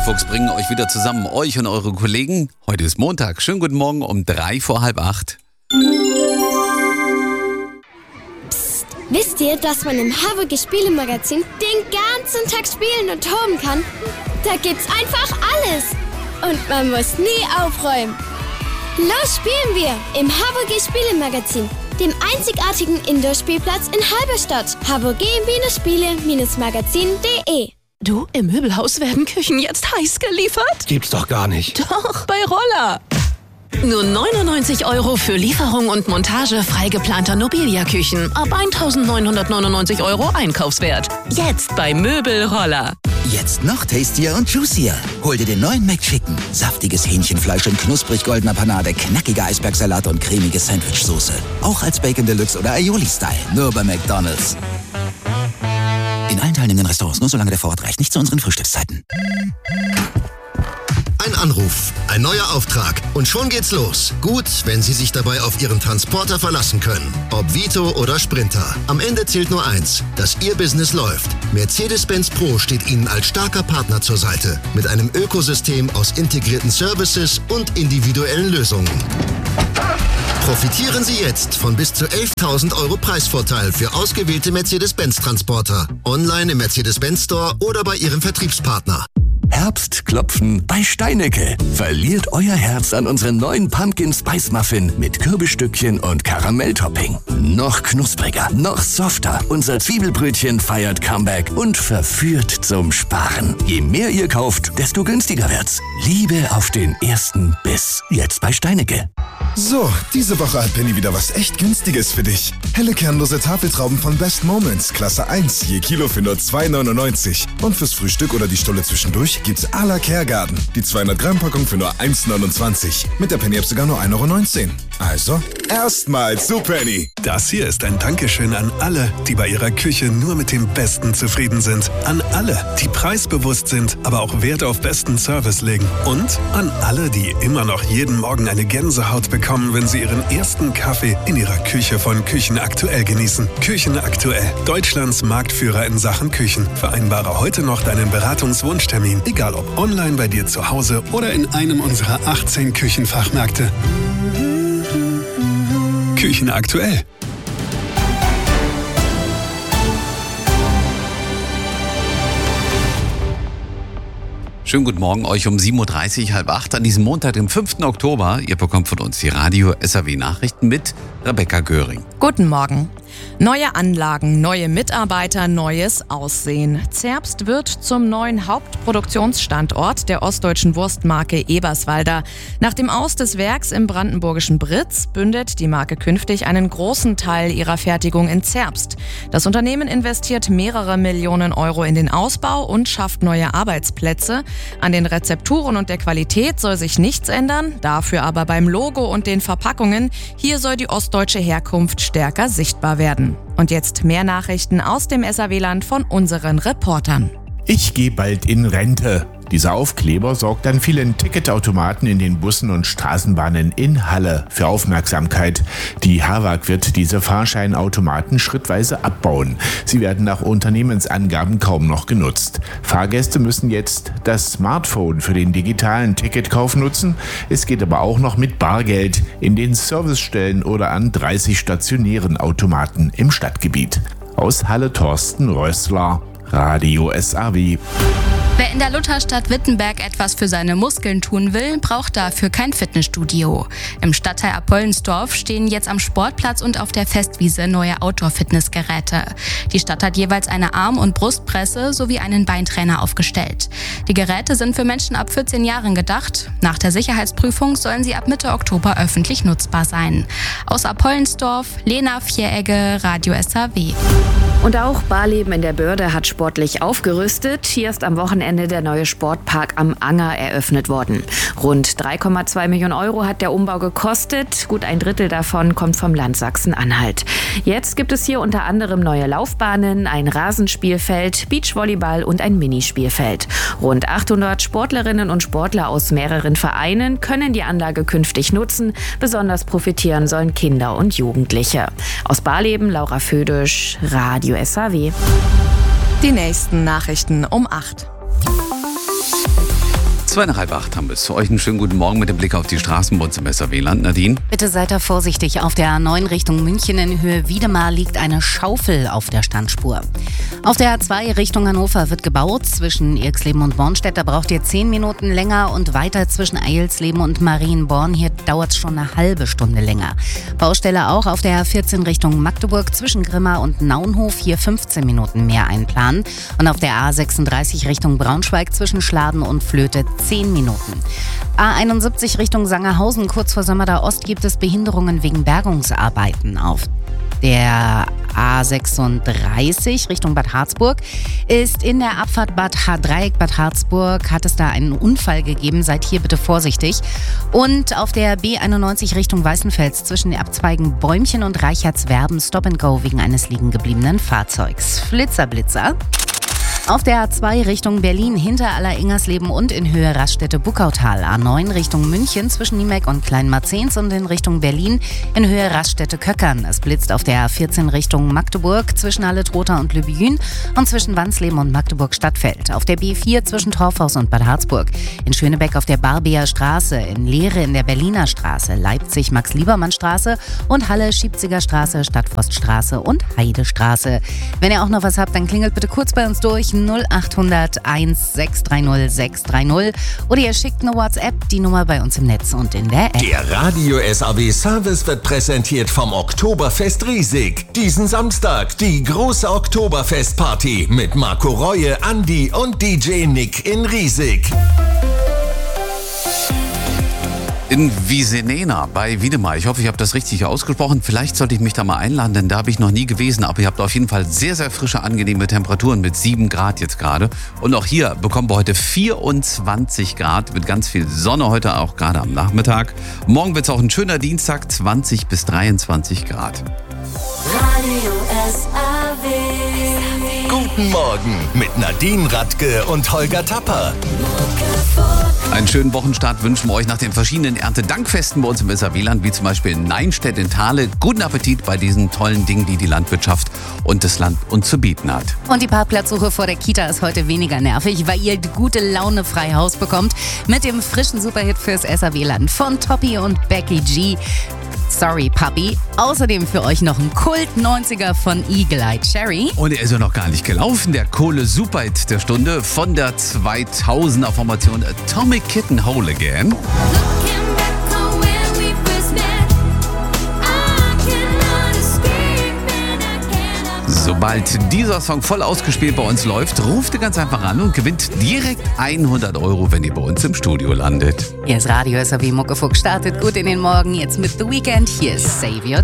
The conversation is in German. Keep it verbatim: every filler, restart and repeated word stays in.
Fuchs bringen euch wieder zusammen, euch und eure Kollegen. Heute ist Montag. Schönen guten Morgen um drei vor halb acht. Psst, wisst ihr, dass man im Haverge Spielemagazin den ganzen Tag spielen und toben kann? Da gibt's einfach alles. Und man muss nie aufräumen. Los spielen wir im Haverge Spielemagazin, dem einzigartigen Indoor-Spielplatz in Halberstadt. haverge Spiele Magazin punkt de. Du, im Möbelhaus werden Küchen jetzt heiß geliefert? Gibt's doch gar nicht. Doch, bei Roller. Nur neunundneunzig Euro für Lieferung und Montage frei geplanter Nobilia-Küchen. Ab eintausendneunhundertneunundneunzig Euro Einkaufswert. Jetzt bei Möbelroller. Jetzt noch tastier und juicier. Hol dir den neuen McChicken. Saftiges Hähnchenfleisch in knusprig goldener Panade, knackiger Eisbergsalat und cremige Sandwichsoße. Auch als Bacon Deluxe oder Aioli-Style. Nur bei McDonald's. In allen teilnehmenden Restaurants, nur solange der Vorrat reicht. Nicht zu unseren Frühstückszeiten. Ein Anruf, ein neuer Auftrag und schon geht's los. Gut, wenn Sie sich dabei auf Ihren Transporter verlassen können. Ob Vito oder Sprinter. Am Ende zählt nur eins, dass Ihr Business läuft. Mercedes-Benz Pro steht Ihnen als starker Partner zur Seite. Mit einem Ökosystem aus integrierten Services und individuellen Lösungen. Profitieren Sie jetzt von bis zu elftausend Euro Preisvorteil für ausgewählte Mercedes-Benz-Transporter. Online im Mercedes-Benz Store oder bei Ihrem Vertriebspartner. Herbstklopfen bei Steinecke. Verliert euer Herz an unseren neuen Pumpkin Spice Muffin mit Kürbisstückchen und Karamelltopping. Noch knuspriger, noch softer. Unser Zwiebelbrötchen feiert Comeback und verführt zum Sparen. Je mehr ihr kauft, desto günstiger wird's. Liebe auf den ersten Biss. Jetzt bei Steinecke. So, diese Woche hat Penny wieder was echt Günstiges für dich. Helle kernlose Tafeltrauben von Best Moments, Klasse eins, je Kilo für nur zwei neunundneunzig. Und fürs Frühstück oder die Stulle zwischendurch gibt's à la Kergarten. Die zweihundert Gramm Packung für nur eins neunundzwanzig. Mit der Penny-App sogar nur ein Euro neunzehn. Also, erstmal zu Penny. Das hier ist ein Dankeschön an alle, die bei ihrer Küche nur mit dem Besten zufrieden sind. An alle, die preisbewusst sind, aber auch Wert auf besten Service legen. Und an alle, die immer noch jeden Morgen eine Gänsehaut bekommen, wenn sie ihren ersten Kaffee in ihrer Küche von Küchen Aktuell genießen. Küchen Aktuell, Deutschlands Marktführer in Sachen Küchen. Vereinbare heute noch deinen Beratungswunschtermin, egal ob online bei dir zu Hause oder in einem unserer achtzehn Küchenfachmärkte. Küchen Aktuell. Schönen guten Morgen euch um sieben Uhr dreißig, halb acht an diesem Montag, dem fünften Oktober. Ihr bekommt von uns die Radio-S A W-Nachrichten mit Rebecca Göring. Guten Morgen. Neue Anlagen, neue Mitarbeiter, neues Aussehen. Zerbst wird zum neuen Hauptproduktionsstandort der ostdeutschen Wurstmarke Eberswalder. Nach dem Aus des Werks im brandenburgischen Britz bündet die Marke künftig einen großen Teil ihrer Fertigung in Zerbst. Das Unternehmen investiert mehrere Millionen Euro in den Ausbau und schafft neue Arbeitsplätze. An den Rezepturen und der Qualität soll sich nichts ändern, dafür aber beim Logo und den Verpackungen. Hier soll die ostdeutsche Herkunft stärker sichtbar werden. Und jetzt mehr Nachrichten aus dem S A W-Land von unseren Reportern. Ich gehe bald in Rente. Dieser Aufkleber sorgt an vielen Ticketautomaten in den Bussen und Straßenbahnen in Halle für Aufmerksamkeit. Die HAWAG wird diese Fahrscheinautomaten schrittweise abbauen. Sie werden nach Unternehmensangaben kaum noch genutzt. Fahrgäste müssen jetzt das Smartphone für den digitalen Ticketkauf nutzen. Es geht aber auch noch mit Bargeld in den Servicestellen oder an dreißig stationären Automaten im Stadtgebiet. Aus Halle Thorsten Rössler, Radio S A W. Wer in der Lutherstadt Wittenberg etwas für seine Muskeln tun will, braucht dafür kein Fitnessstudio. Im Stadtteil Apollensdorf stehen jetzt am Sportplatz und auf der Festwiese neue Outdoor-Fitnessgeräte. Die Stadt hat jeweils eine Arm- und Brustpresse sowie einen Beintrainer aufgestellt. Die Geräte sind für Menschen ab vierzehn Jahren gedacht. Nach der Sicherheitsprüfung sollen sie ab Mitte Oktober öffentlich nutzbar sein. Aus Apollensdorf, Lena Vieregge, Radio S A W. Und auch Barleben in der Börde hat sportlich aufgerüstet. Hier ist am Wochenende der neue Sportpark am Anger eröffnet worden. Rund drei Komma zwei Millionen Euro hat der Umbau gekostet. Gut ein Drittel davon kommt vom Land Sachsen-Anhalt. Jetzt gibt es hier unter anderem neue Laufbahnen, ein Rasenspielfeld, Beachvolleyball und ein Minispielfeld. Rund achthundert Sportlerinnen und Sportler aus mehreren Vereinen können die Anlage künftig nutzen. Besonders profitieren sollen Kinder und Jugendliche. Aus Barleben, Laura Födisch, Radio S A W. Die nächsten Nachrichten um acht. Zwei nach halb acht haben wir es. Für euch einen schönen guten Morgen mit dem Blick auf die Straßen bei uns im S R W-Land. Nadine? Bitte seid da vorsichtig. Auf der A neun Richtung München in Höhe Wiedemar liegt eine Schaufel auf der Standspur. Auf der A zwei Richtung Hannover wird gebaut. Zwischen Irxleben und Bornstedt, da braucht ihr zehn Minuten länger. Und weiter zwischen Eilsleben und Marienborn, hier dauert es schon eine halbe Stunde länger. Baustelle auch auf der A vierzehn Richtung Magdeburg zwischen Grimma und Naunhof, hier fünfzehn Minuten mehr einplanen. Und auf der A sechsunddreißig Richtung Braunschweig zwischen Schladen und Flöte zehn Minuten. A einundsiebzig Richtung Sangerhausen, kurz vor Sömmerda Ost, gibt es Behinderungen wegen Bergungsarbeiten. Auf der A sechsunddreißig Richtung Bad Harzburg ist in der Abfahrt Bad H-Dreieck Bad Harzburg hat es da einen Unfall gegeben. Seid hier bitte vorsichtig. Und auf der B einundneunzig Richtung Weißenfels zwischen den Abzweigen Bäumchen und Reichertswerben Stop and Go wegen eines liegen gebliebenen Fahrzeugs. Flitzer, Blitzer. Auf der A zwei Richtung Berlin hinter Aller-Ingersleben und in Höhe Raststätte-Buckautal. A neun Richtung München zwischen Niemek und Kleinmarzens und in Richtung Berlin in Höhe Raststätte-Köckern. Es blitzt auf der A vierzehn Richtung Magdeburg zwischen Halle-Trotha und Lübjün und zwischen Wansleben und Magdeburg-Stadtfeld. Auf der B vier zwischen Torfhaus und Bad Harzburg. In Schönebeck auf der Barbeer Straße, in Lehre in der Berliner Straße, Leipzig-Max-Liebermann-Straße und Halle-Schiebziger Straße, Stadtforststraße und Heidestraße. Wenn ihr auch noch was habt, dann klingelt bitte kurz bei uns durch. null acht hundert eins sechs drei null sechs drei null oder ihr schickt eine WhatsApp, die Nummer bei uns im Netz und in der App. Der Radio S A W Service wird präsentiert vom Oktoberfest Riesig. Diesen Samstag die große Oktoberfestparty mit Marco Reue, Andi und D J Nick in Riesig. In Wiesenena bei Wiedemar. Ich hoffe, ich habe das richtig ausgesprochen. Vielleicht sollte ich mich da mal einladen, denn da habe ich noch nie gewesen. Aber ihr habt auf jeden Fall sehr, sehr frische, angenehme Temperaturen mit sieben Grad jetzt gerade. Und auch hier bekommen wir heute vierundzwanzig Grad mit ganz viel Sonne heute, auch gerade am Nachmittag. Morgen wird es auch ein schöner Dienstag, zwanzig bis dreiundzwanzig Grad. Radio S A W. Guten Morgen mit Nadine Radke und Holger Tapper. Einen schönen Wochenstart wünschen wir euch nach den verschiedenen Erntedankfesten bei uns im S R W-Land, wie zum Beispiel in Neinstedt in Thale. Guten Appetit bei diesen tollen Dingen, die die Landwirtschaft und das Land uns zu bieten hat. Und die Parkplatzsuche vor der Kita ist heute weniger nervig, weil ihr gute Laune frei Haus bekommt mit dem frischen Superhit fürs S R W-Land von Toppy und Becky G. Sorry, Papi. Außerdem für euch noch ein Kult-neunziger von Eagle Eye Cherry. Und er ist ja noch gar nicht gelaufen, der Kohle-Superhit der Stunde von der zweitausender Formation Atomic Kitten Whole Again. Sobald dieser Song voll ausgespielt bei uns läuft, ruft ihr ganz einfach an und gewinnt direkt hundert Euro, wenn ihr bei uns im Studio landet. Hier ist Radio S A W Muckefuck, startet gut in den Morgen, jetzt mit The Weeknd. Hier ist Save Your